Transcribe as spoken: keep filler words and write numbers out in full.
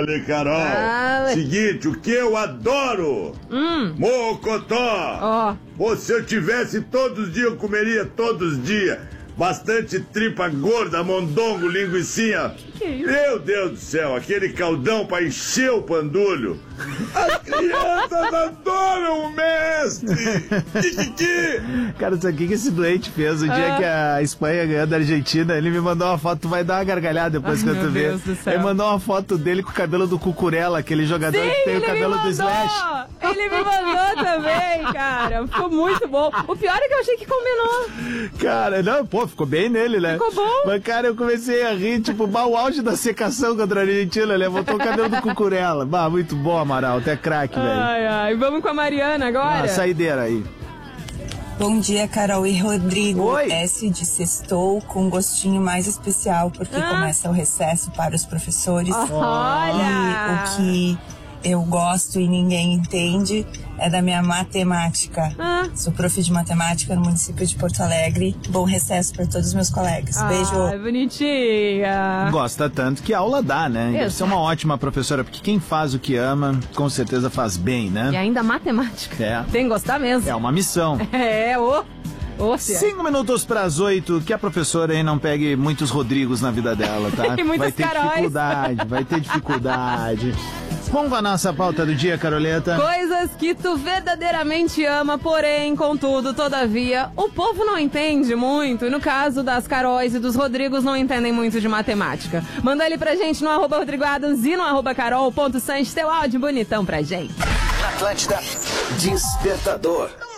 Olha, Carol, Ah, seguinte, o que eu adoro? Hum. Mocotó! Ó. Pô, se eu tivesse todos os dias, eu comeria todos os dias. Bastante tripa gorda, mondongo, linguicinha. Que isso? Meu Deus do céu, aquele caldão pra encher o pandulho. As crianças adoram o mestre. Kikiki. Cara, sabe o que que esse doente fez? O dia Ah. que a Espanha ganhou da Argentina, ele me mandou uma foto, tu vai dar uma gargalhada depois Ai, que meu tu vê. Deus do céu. Ele mandou uma foto dele com o cabelo do Cucurella, aquele jogador Sim, que tem o ele cabelo me do mandou! Slash. Ele me mandou também, cara. Ficou muito bom. O pior é que eu achei que combinou. Cara, não, pô, ficou bem nele, né? Ficou bom. Mas, cara, eu comecei a rir, tipo, bah, o auge da secação contra a Argentina, ele botou o cabelo do Cucurella. Bah, muito bom, Amaral, até craque, velho. Ai, ai. Vamos com a Mariana agora? Ah, saideira aí. Bom dia, Carol e Rodrigo. Oi. S de sextou com um gostinho mais especial, porque Ah. começa o recesso para os professores. Olha! E o que eu gosto e ninguém entende é da minha matemática. Ah. Sou prof de matemática no município de Porto Alegre. Bom recesso para todos os meus colegas. Beijo. Ai, bonitinha. Gosta tanto que aula dá, né? Deve ser uma ótima professora, porque quem faz o que ama, com certeza faz bem, E né? ainda matemática. É. Tem que gostar mesmo. É uma missão. É, ô. Ô, Cia. Cinco minutos para as oito, que a professora aí não pegue muitos Rodrigos na vida dela, tá? E muitos vai ter Caróis. dificuldade, vai ter dificuldade. Vamos com a nossa pauta do dia, Caroleta? Coisas que tu verdadeiramente ama, porém, contudo, todavia, o povo não entende muito. E no caso das Caróis e dos Rodrigos, não entendem muito de matemática. Manda ele pra gente no arroba Rodrigo Adams e no arroba carol ponto sanches, teu áudio bonitão pra gente. Atlântida, Despertador.